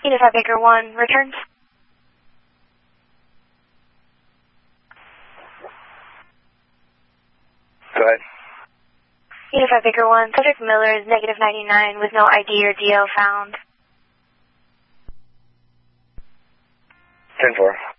Unify Baker 1, return. Go ahead. Unify Baker 1, subject Miller is negative 99 with no ID or DL found. 10-4.